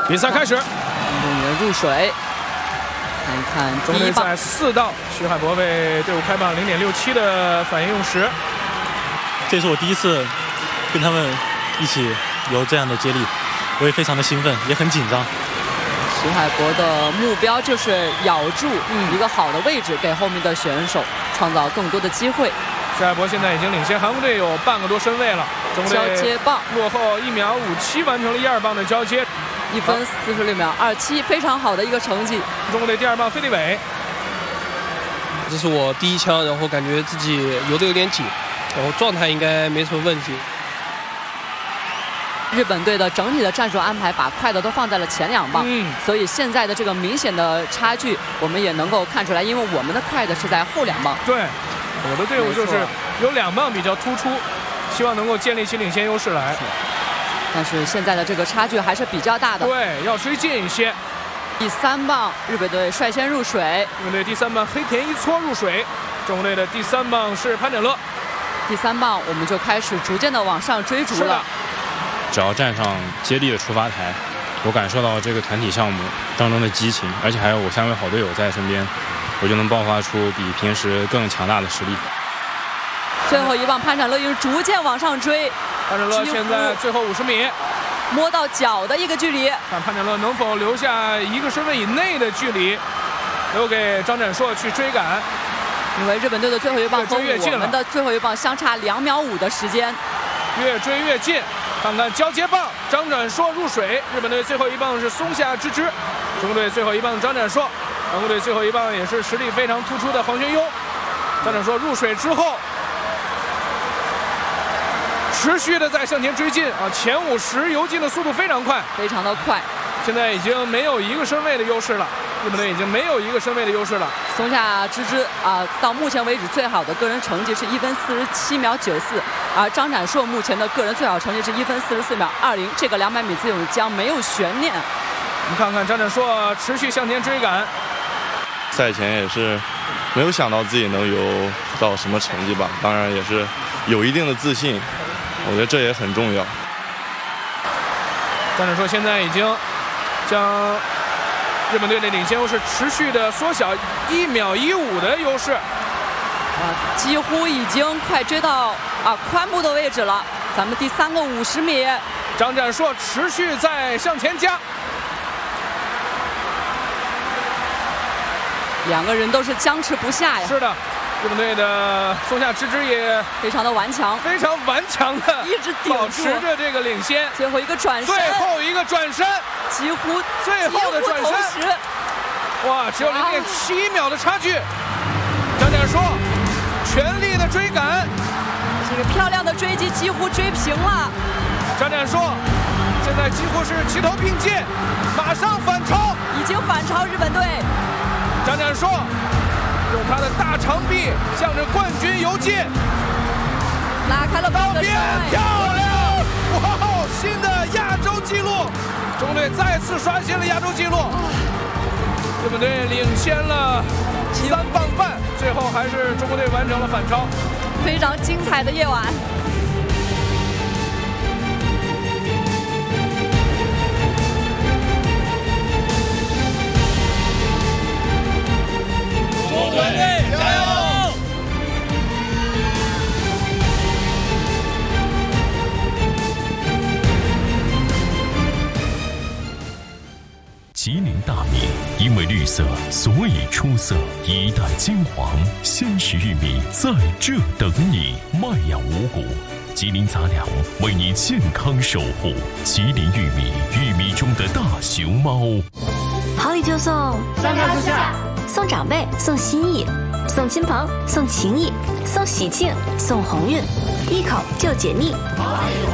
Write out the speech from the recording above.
比赛开始， 运动员入水。看一看中队赛4道，徐海博为队伍开棒0.67的反应用时。 这是我第一次跟他们一起有这样的接力，我也非常的兴奋，也很紧张。 徐海博的目标就是咬住一个好的位置，给后面的选手创造更多的机会。 徐海博现在已经领先韩国队有半个多身位了。中队交接棒落后1秒57，完成了1、2棒的交接 ，1分46秒27，非常好的一个成绩。 中国队第2棒费立伟， 这是我第一枪，然后感觉自己游得有点紧，然后状态应该没什么问题。 日本队的整体的战术安排把快的都放在了前2棒，所以现在的这个明显的差距我们也能够看出来，因为我们的快的是在后2棒。 对，我的队伍就是有2棒比较突出，希望能够建立起领先优势来。 但是现在的这个差距还是比较大的。 对，要追进一些。 第3棒，日本队率先入水。 日本队第3棒黑田一撮入水，中国队的第3棒是潘展乐。 第3棒我们就开始逐渐的往上追逐了。 只要站上接力的出发台，我感受到这个团体项目当中的激情，而且还有我3位好队友在身边，我就能爆发出比平时更强大的实力。 最后1棒，潘展乐又逐渐往上追。 潘展乐现在最后50米， 摸到脚的一个距离， 看潘展乐能否留下1个身位以内的距离，留给张展硕去追赶。 因为日本队的最后1棒和我们的最后1棒相差2秒5的时间， 越追越近。看看交接棒，张展硕入水。日本队最后1棒是松下之之，中国队最后1棒张展硕，韩国队最后1棒也是实力非常突出的黄玄优。张展硕入水之后，持续的在向前追进啊，前50游进的速度非常快， 非常的快。 现在已经没有1个身位的优势了，日本队已经没有1个身位的优势了。 松下之之到目前为止最好的个人成绩是1分47秒94，而张展硕目前的个人最好成绩是1分44秒20，这个200米自由将没有悬念。 我们看看张展硕持续向前追赶。 赛前也是没有想到自己能游到什么成绩吧，当然也是有一定的自信，我觉得这也很重要。 张展硕现在已经将日本队的领先优势持续的缩小1秒15的优势， 几乎已经快追到髋部的位置了。咱们第3个50米， 张展硕持续在向前加 ，2个人都是僵持不下呀。 是的，日本队的松下之之也非常的顽强， 非常顽强的一直保持着这个领先。 最后1个转身， 最后1个转身， 几乎最后的转身，哇，只有0.7秒的差距。张展硕全力的追赶， 这个漂亮的追击几乎追平了。 张展硕现在几乎是齐头并进，马上反超， 已经反超日本队。 张展硕用他的大长臂向着冠军游进， 拉开了半个身位， 漂亮！哇，新的亚洲纪录，中国队再次刷新了亚洲纪录。日本队领先了3棒半，最后还是中国队完成了反超。 非常精彩的夜晚。 中国队加油！ 吉林大米因为绿色，所以出色。一代金黄，鲜食玉米在这等你。麦芽五谷，吉林杂粮为你健康守护。吉林玉米，玉米中的大熊猫。 好礼就送 3条之下， 送长辈，送心意，送亲朋，送情谊，送喜庆，送鸿运，一口就解腻。